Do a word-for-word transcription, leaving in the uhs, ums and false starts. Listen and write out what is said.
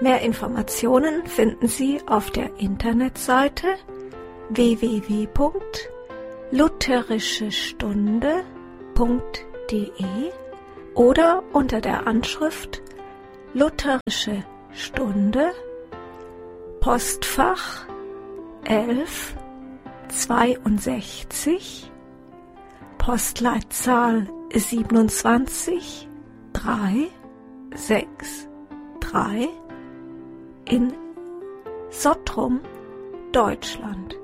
Mehr Informationen finden Sie auf der Internetseite w w w punkt lutherische stunde punkt d e oder unter der Anschrift Lutherische Stunde, Postfach elf zweiundsechzig, Postleitzahl siebenundzwanzig drei sechs drei in Sottrum, Deutschland.